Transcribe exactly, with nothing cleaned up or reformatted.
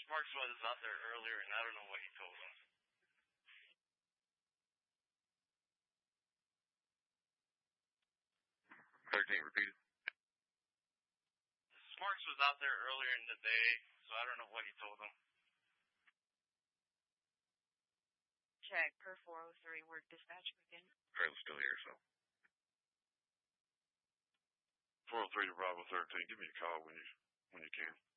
Smarks was out there earlier, and I don't know what he told him. thirteen, repeat it. Smarks was out there earlier in the day, so I don't know what he told him. Check per four oh three, work dispatch again. Trail's still here, so. four oh three to Bravo thirteen, give me a call when you when you can.